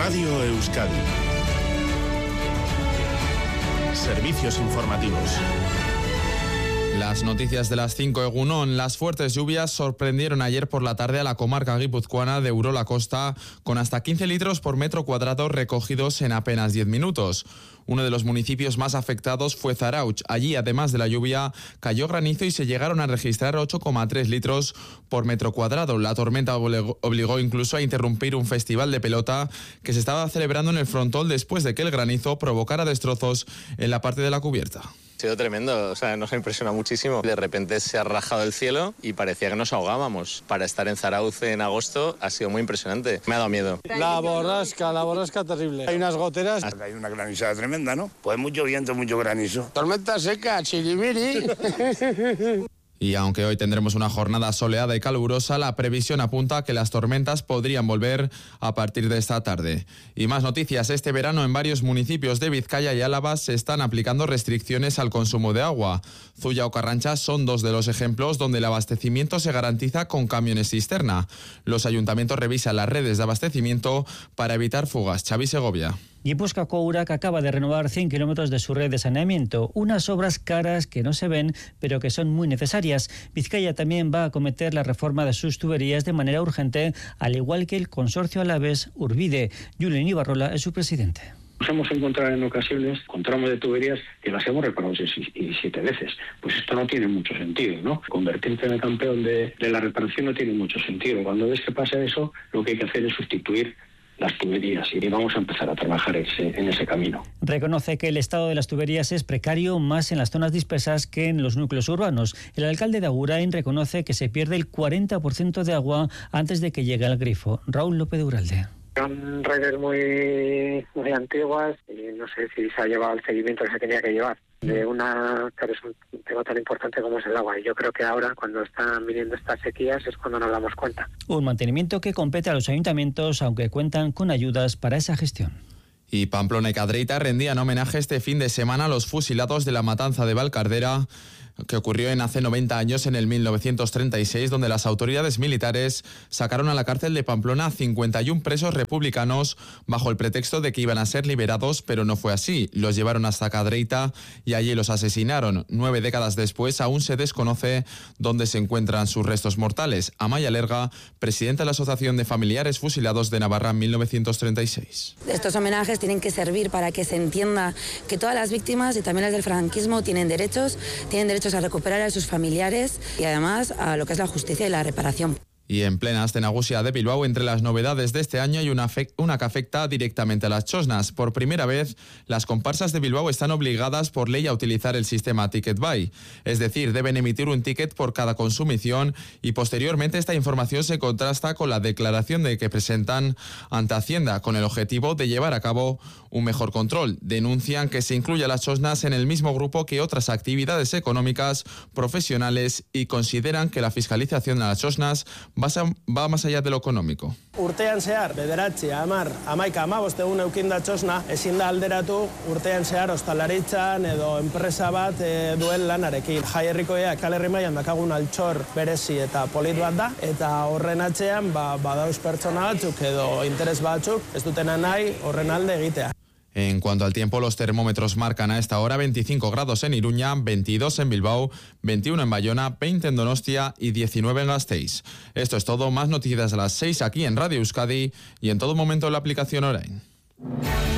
Radio Euskadi. Servicios informativos. Las noticias de las 5, Egunon. Las fuertes lluvias sorprendieron ayer por la tarde a la comarca guipuzcoana de Urola Kosta, con hasta 15 litros por metro cuadrado recogidos en apenas 10 minutos. Uno de los municipios más afectados fue Zarautz. Allí, además de la lluvia, cayó granizo y se llegaron a registrar 8,3 litros por metro cuadrado. La tormenta obligó incluso a interrumpir un festival de pelota que se estaba celebrando en el frontón después de que el granizo provocara destrozos en la parte de la cubierta. Ha sido tremendo, nos ha impresionado muchísimo. De repente se ha rajado el cielo y parecía que nos ahogábamos. Para estar en Zarautz en agosto ha sido muy impresionante. Me ha dado miedo. La borrasca terrible. Hay unas goteras. Hay una granizada tremenda, ¿no? Pues mucho viento, mucho granizo. Tormenta seca, chirimiri. Y aunque hoy tendremos una jornada soleada y calurosa, la previsión apunta a que las tormentas podrían volver a partir de esta tarde. Y más noticias. Este verano en varios municipios de Vizcaya y Álava se están aplicando restricciones al consumo de agua. Zuia o Carrancha son dos de los ejemplos donde el abastecimiento se garantiza con camiones cisterna. Los ayuntamientos revisan las redes de abastecimiento para evitar fugas. Xavi Segovia. Gipuzkoako Urak acaba de renovar 100 kilómetros de su red de saneamiento, unas obras caras que no se ven, pero que son muy necesarias. Vizcaya también va a acometer la reforma de sus tuberías de manera urgente, al igual que el consorcio alavés Urbide. Julen Ibarrola es su presidente. Nos hemos encontrado en ocasiones con tramos de tuberías que las hemos reparado 7 veces. Pues esto no tiene mucho sentido, ¿no? Convertirte en el campeón de la reparación no tiene mucho sentido. Cuando ves que pasa eso, lo que hay que hacer es sustituir las tuberías y vamos a empezar a trabajar en ese camino. Reconoce que el estado de las tuberías es precario más en las zonas dispersas que en los núcleos urbanos. El alcalde de Agurain reconoce que se pierde el 40% de agua antes de que llegue al grifo. Raúl López de Uralde. Son redes muy antiguas y no sé si se ha llevado el seguimiento que se tenía que llevar de que es un tema tan importante como es el agua. Y yo creo que ahora, cuando están viniendo estas sequías, es cuando nos damos cuenta. Un mantenimiento que compete a los ayuntamientos, aunque cuentan con ayudas para esa gestión. Y Pamplona y Cadreita rendían homenaje este fin de semana a los fusilados de la matanza de Valcardera, que ocurrió en hace 90 años, en el 1936, donde las autoridades militares sacaron a la cárcel de Pamplona a 51 presos republicanos bajo el pretexto de que iban a ser liberados, pero no fue así. Los llevaron hasta Cadreita y allí los asesinaron. 9 décadas después aún se desconoce dónde se encuentran sus restos mortales. Amaya Lerga, presidenta de la Asociación de Familiares Fusilados de Navarra en 1936. Estos homenajes tienen que servir para que se entienda que todas las víctimas y también las del franquismo tienen derechos a recuperar a sus familiares y además a lo que es la justicia y la reparación. Y en plena Aste Nagusia de Bilbao, entre las novedades de este año hay una que afecta directamente a las chosnas. Por primera vez, las comparsas de Bilbao están obligadas por ley a utilizar el sistema Ticket Buy. Es decir, deben emitir un ticket por cada consumición y posteriormente esta información se contrasta con la declaración que presentan ante Hacienda, con el objetivo de llevar a cabo un mejor control. Denuncian que se incluye a las chosnas en el mismo grupo que otras actividades económicas profesionales y consideran que la fiscalización de las chosnas va más allá de lo económico. Urtean zehar, 9, 10, 11, 15 egun eukinda txosna, ezin da alderatu urtean zehar ostalaritzan edo enpresa bat duen lanarekin. Jai Herrikoia Kale Herri mailan dakagun altxor berezi eta polit bat da, eta horren atzean badauz pertsona batzuk edo interes batzuk ez dutena nahi horren alde egitea. En cuanto al tiempo, los termómetros marcan a esta hora 25 grados en Iruña, 22 en Bilbao, 21 en Bayona, 20 en Donostia y 19 en Gasteiz. Esto es todo, más noticias a las 6 aquí en Radio Euskadi y en todo momento en la aplicación Orain.